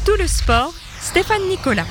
tout le sport, Stéphane Nicolas.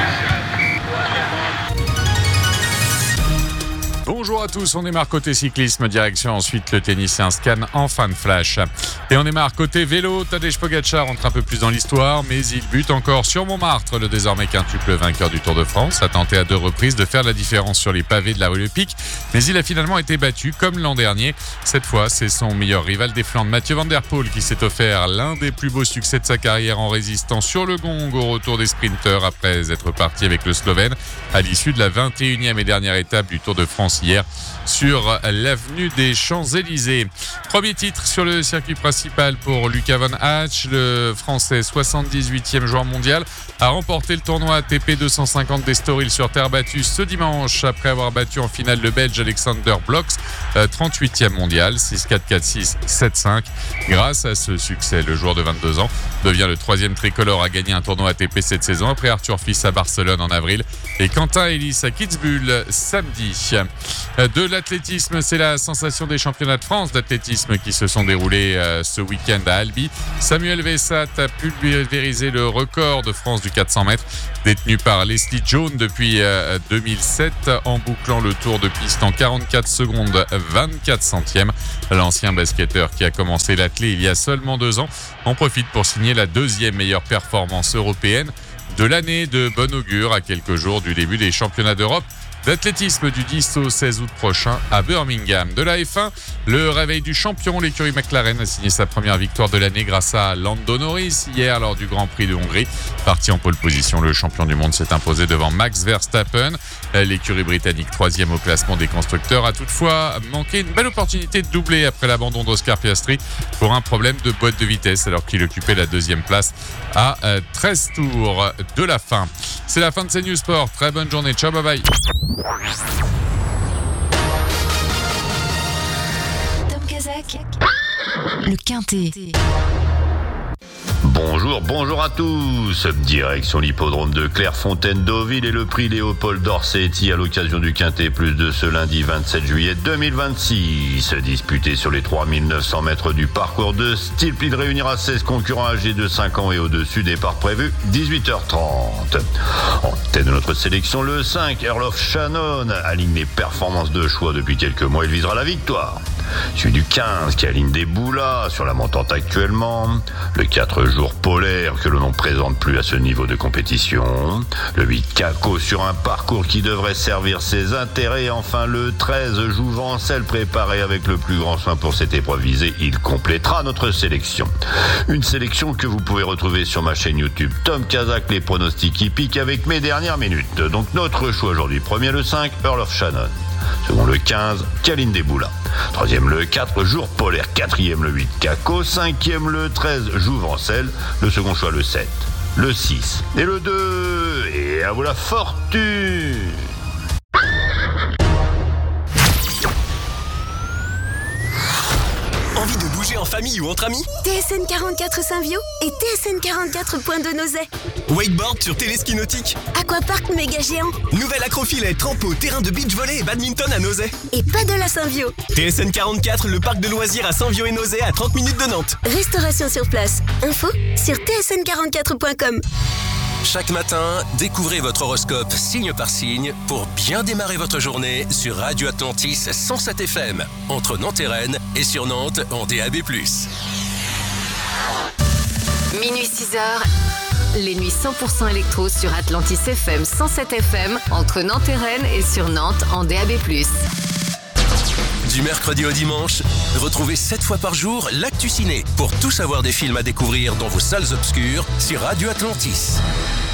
Bonjour à tous, on démarre côté cyclisme, direction ensuite le tennis et un scan en fin de flash. Et on démarre côté vélo, Tadej Pogačar rentre un peu plus dans l'histoire, mais il bute encore sur Montmartre. Le désormais quintuple vainqueur du Tour de France a tenté à 2 reprises de faire la différence sur les pavés de la rue Le Pic, mais il a finalement été battu comme l'an dernier. Cette fois, c'est son meilleur rival des Flandres, Mathieu Van Der Poel, qui s'est offert l'un des plus beaux succès de sa carrière en résistant sur le gong au retour des sprinteurs après être parti avec le Slovène à l'issue de la 21e et dernière étape du Tour de France hier sur l'avenue des Champs-Élysées. Premier titre sur le circuit principal pour Luca Von Hatch. Le Français 78e joueur mondial a remporté le tournoi ATP 250 d'Estoril sur terre battue ce dimanche après avoir battu en finale le Belge Alexander Blocks, 38e mondial, 6-4, 4-6, 7-5. Grâce à ce succès, le joueur de 22 ans devient le 3e tricolore à gagner un tournoi ATP cette saison après Arthur Fils à Barcelone en avril et Quentin Ellis à Kitzbühel samedi. De l'athlétisme, c'est la sensation des championnats de France d'athlétisme qui se sont déroulés ce week-end à Albi. Samuel Vessat a pulvérisé le record de France du 400 mètres détenu par Leslie Jones depuis 2007 en bouclant le tour de piste en 44 secondes 24 centièmes. L'ancien basketteur qui a commencé l'athlé il y a seulement 2 ans en profite pour signer la 2e meilleure performance européenne de l'année, de bon augure à quelques jours du début des championnats d'Europe d'athlétisme du 10 au 16 août prochain à Birmingham. De la F1, le réveil du champion, l'écurie McLaren a signé sa première victoire de l'année grâce à Lando Norris hier lors du Grand Prix de Hongrie. Parti en pole position, le champion du monde s'est imposé devant Max Verstappen. L'écurie britannique 3e au classement des constructeurs a toutefois manqué une belle opportunité de doubler après l'abandon d'Oscar Piastri pour un problème de boîte de vitesse alors qu'il occupait la 2e place à 13 tours de la fin. C'est la fin de CNews Sport. Très bonne journée. Ciao, bye bye. Tom Kazak, le Quintet. Bonjour à tous. Direction l'hippodrome de Clairefontaine-Deauville et le prix Léopold d'Orsetti à l'occasion du Quintet Plus de ce lundi 27 juillet 2026. Disputé sur les 3900 mètres du parcours de style. Prix de réunira 16 concurrents âgés de 5 ans et au-dessus. Départ prévu 18h30. En tête de notre sélection, le 5, Earl of Shannon, aligne les performances de choix depuis quelques mois. Il visera la victoire. Celui du 15 qui aligne des boulas sur la montante actuellement. Le 4 jours polaire que l'on ne présente plus à ce niveau de compétition. Le 8 Caco sur un parcours qui devrait servir ses intérêts. Et enfin le 13 Jouvencel préparé avec le plus grand soin pour cette épreuve visée. Il complétera notre sélection. Une sélection que vous pouvez retrouver sur ma chaîne YouTube Tom Kazak, les pronostics hippiques avec mes dernières minutes. Donc notre choix aujourd'hui, premier le 5 Earl of Shannon. Second le 15, Kaline Desboulas. Troisième le 4, Jour Polaire. Quatrième le 8, Caco. Cinquième le 13, Jouvencel. Le second choix le 7, le 6 et le 2. Et à vous la fortune. Envie de bouger en famille ou entre amis? TSN 44 Saint-Viau et TSN 44 Pointe de Nozay. Wakeboard sur téléski nautique. Aquapark méga géant. Nouvelle acrofilet, trampo, terrain de beach volley et badminton à Nozay. Et paddle à Saint-Viau. TSN 44, le parc de loisirs à Saint-Viau et Nozay à 30 minutes de Nantes. Restauration sur place. Info sur tsn44.com. Chaque matin, découvrez votre horoscope signe par signe pour bien démarrer votre journée sur Radio Atlantis 107 FM, entre Nantes et Rennes et sur Nantes en DAB+. Minuit 6h, les nuits 100% électro sur Atlantis FM 107 FM, entre Nantes et Rennes et sur Nantes en DAB+. Du mercredi au dimanche, retrouvez 7 fois par jour l'actu ciné pour tout savoir des films à découvrir dans vos salles obscures sur Radio Atlantis.